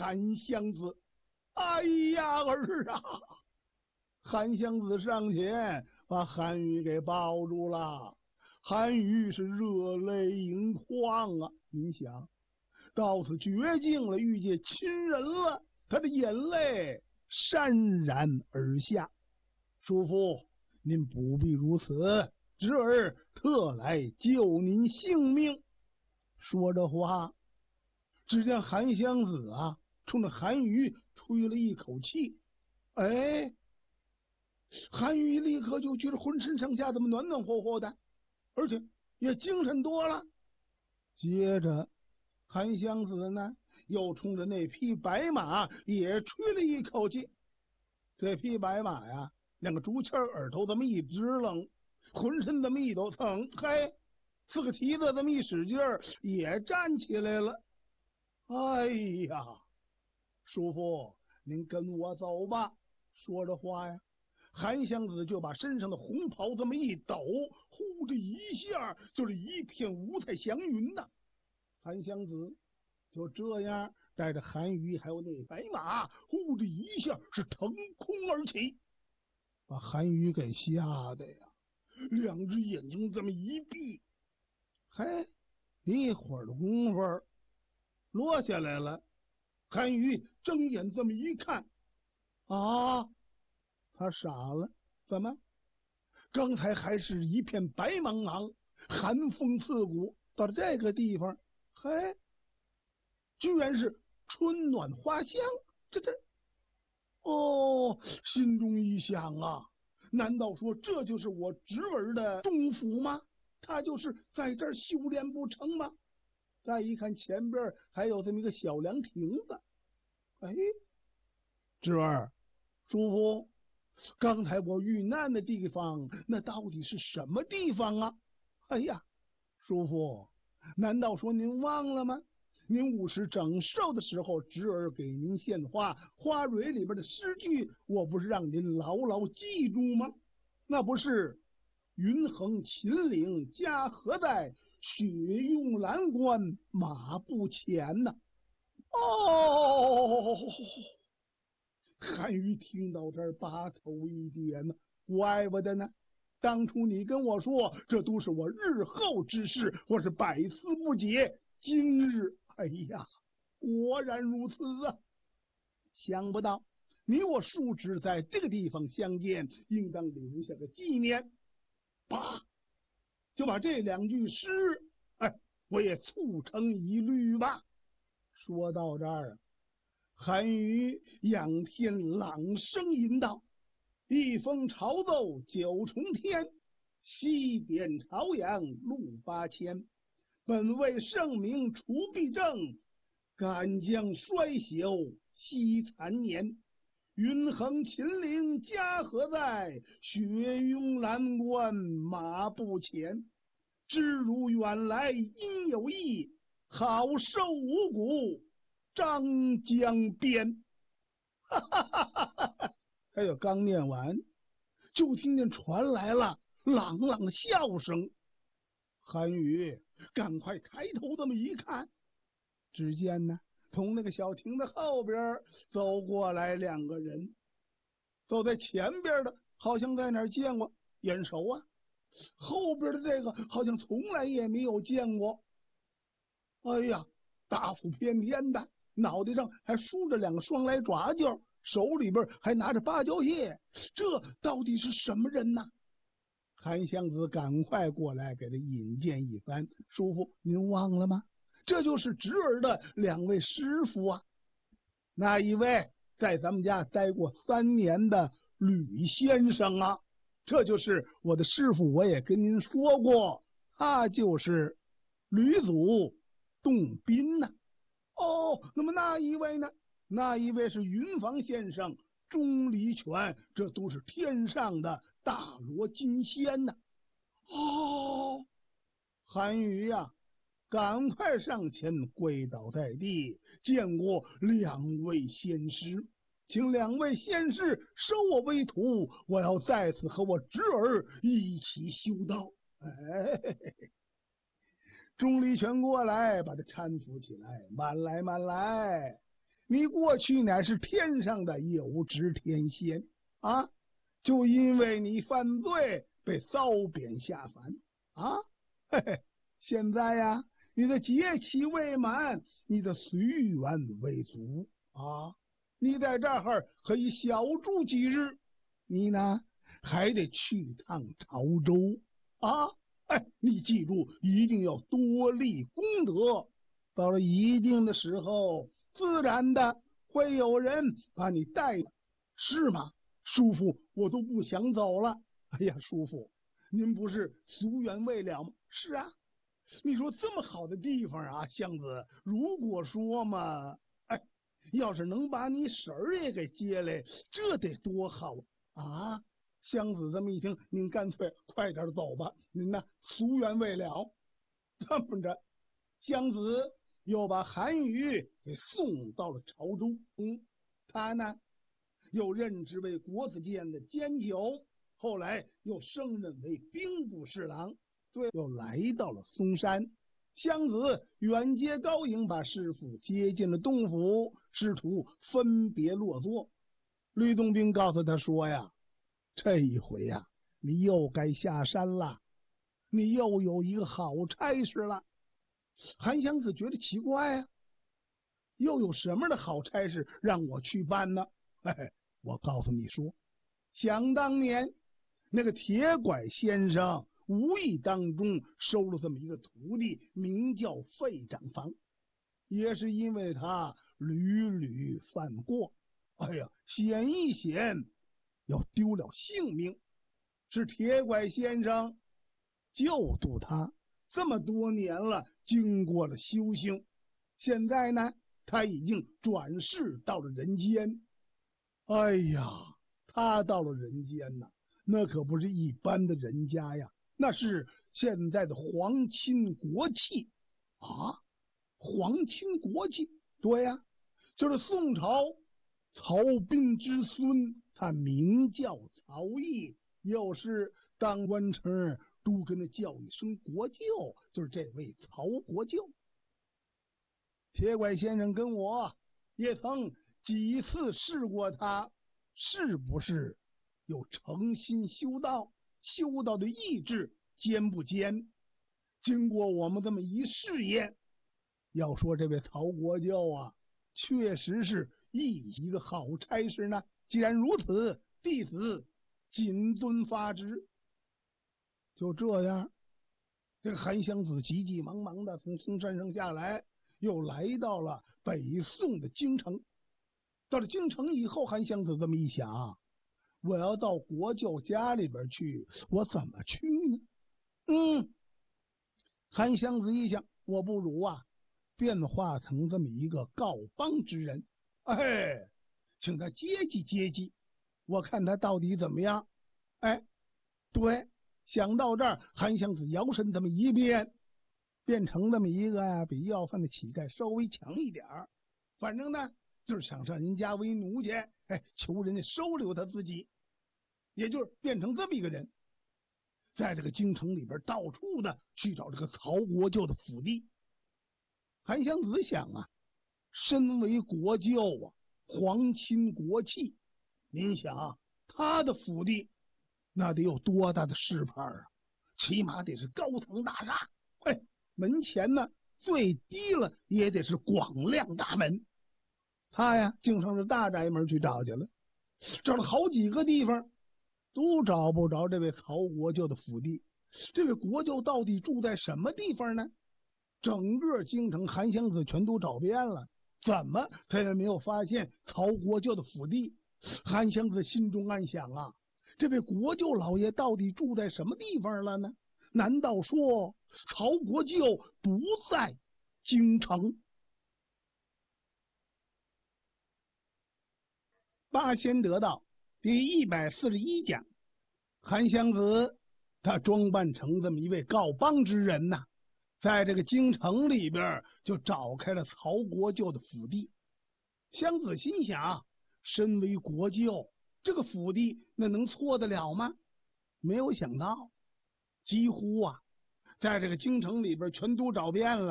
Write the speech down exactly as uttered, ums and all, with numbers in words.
韩湘子。哎呀儿啊！韩湘子上前把韩愈给抱住了，韩愈是热泪盈眶啊！你想，到此绝境了，遇见亲人了，他的眼泪潸然而下。叔父，您不必如此，侄儿特来救您性命。说着话，只见韩湘子啊，冲着韩愈吹了一口气。哎，韩愈立刻就觉得浑身上下怎么暖暖和和的，而且也精神多了。接着，韩湘子呢，又冲着那匹白马也吹了一口气。这匹白马呀，两个竹签耳朵这么一支棱，浑身这么一抖蹭，嘿，四个蹄子这么一使劲儿，也站起来了。哎呀，叔父，您跟我走吧。说着话呀，韩湘子就把身上的红袍这么一抖，呼的一下就是一片五彩祥云呐。韩湘子就这样带着韩愈还有那白马，呼的一下是腾空而起，把韩愈给吓得呀，两只眼睛这么一闭，嘿，一会儿的功夫落下来了。韩愈睁眼这么一看，啊，他傻了，怎么？刚才还是一片白茫茫，寒风刺骨，到了这个地方，嘿，居然是春暖花香。这这，哦，心中一想啊，难道说这就是我侄儿的中府吗？他就是在这儿修炼不成吗？再一看前边还有这么一个小凉亭子，哎，侄儿，叔父，刚才我遇难的地方，那到底是什么地方啊？哎呀，叔父，难道说您忘了吗？您五十整寿的时候，侄儿给您献花，花蕊里边的诗句，我不是让您牢牢记住吗？那不是云横秦岭家何在，雪拥蓝关马不前呐。哦，韩愈听到这儿，把头一点呢，怪不得呢。当初你跟我说，这都是我日后之事，我是百思不解。今日，哎呀，果然如此啊！想不到你我叔侄在这个地方相见，应当留下个纪念。叭，就把这两句诗，哎，我也促成一律吧。说到这儿，韩愈仰天朗声吟道：一封朝奏九重天，西点朝阳路八千。本为圣明除弊政，敢将衰朽惜残年。云横秦岭家何在，雪拥蓝关马不前。知汝远来应有意，好收五谷张江边。哈哈哈哈哈！还有刚念完，就听见传来了朗朗的笑声。韩愈赶快抬头这么一看，只见呢，从那个小亭的后边走过来两个人，走在前边的好像在哪儿见过，眼熟啊；后边的这个好像从来也没有见过。哎呀，大腹便便的，脑袋上还梳着两个双来爪角，手里边还拿着芭蕉叶，这到底是什么人呢？韩湘子赶快过来给他引荐一番。叔父，您忘了吗？这就是侄儿的两位师傅啊。那一位在咱们家待过三年的吕先生啊，这就是我的师傅，我也跟您说过，他就是吕祖洞宾呢。哦，那么那一位呢？那一位是云房先生钟离权，这都是天上的大罗金仙呢。哦，韩愈呀，赶快上前跪倒在地，见过两位仙师，请两位仙师收我为徒，我要在此和我侄儿一起修道。哎，钟离权过来把他搀扶起来，慢来慢来， 你过去乃是天上的有职天仙啊，就因为你犯罪被遭贬下凡啊，嘿嘿，现在呀，你的节期未满，你的随缘未足啊，你在这儿可以小住几日，你呢还得去趟潮州啊！哎，你记住，一定要多立功德。到了一定的时候，自然的会有人把你带，是吗？叔父，我都不想走了。哎呀，叔父，您不是夙愿未了吗？是啊，你说这么好的地方啊，湘子，如果说嘛，哎，要是能把你婶儿也给接来，这得多好啊！湘子这么一听，您干脆快点走吧，您呢夙愿未了。这么着，湘子又把韩愈给送到了潮州。嗯，他呢又任职为国子监的监酒，后来又升任为兵部侍郎，对，又来到了嵩山。湘子远接高迎，把师傅接进了洞府，师徒分别落座。吕洞宾告诉他说呀，这一回呀，你又该下山了，你又有一个好差事了。韩湘子觉得奇怪呀、啊，又有什么的好差事让我去办呢？嘿嘿，我告诉你说，想当年那个铁拐先生无意当中收了这么一个徒弟，名叫费长房，也是因为他屡屡犯过，哎呀，险一险要丢了性命，是铁拐先生救度他这么多年了，经过了修行，现在呢他已经转世到了人间。哎呀，他到了人间呐，那可不是一般的人家呀，那是现在的皇亲国戚啊！皇亲国戚，对呀，就是宋朝曹彬之孙，他名叫曹毅，又是当官臣都跟他叫一声国舅，就是这位曹国舅。铁拐先生跟我也曾几次试过他是不是有诚心修道，修道的意志坚不坚。经过我们这么一试验，要说这位曹国舅啊，确实是一个好差事呢。既然如此，弟子谨遵发旨。就这样，这个韩湘子急急忙忙的从嵩山上下来，又来到了北宋的京城。到了京城以后，韩湘子这么一想，我要到国舅家里边去，我怎么去呢？嗯，韩湘子一想，我不如啊变化成这么一个告邦之人，哎，请他接济接济，我看他到底怎么样。哎，对，想到这儿，韩湘子摇身这么一变，变成这么一个呀、啊、比要饭的乞丐稍微强一点儿，反正呢就是想上人家为奴去，哎，求人家收留他自己，也就是变成这么一个人，在这个京城里边到处的去找这个曹国舅的府邸。韩湘子想啊，身为国舅啊，皇亲国戚，您想他的府邸那得有多大的势派啊？起码得是高层大厦，嘿，门前呢最低了也得是广亮大门。他呀竟上这大宅门去找去了，找了好几个地方，都找不着这位曹国舅的府邸。这位国舅到底住在什么地方呢？整个京城韩湘子全都找遍了，怎么他也没有发现曹国舅的府邸。韩湘子心中暗想啊，这位国舅老爷到底住在什么地方了呢？难道说曹国舅不在京城？八仙得道第一百四十一讲，韩湘子他装扮成这么一位告邦之人呐、啊，在这个京城里边就找开了曹国舅的府邸。湘子心想，身为国舅，这个府邸那能错得了吗？没有想到，几乎啊，在这个京城里边全都找遍了。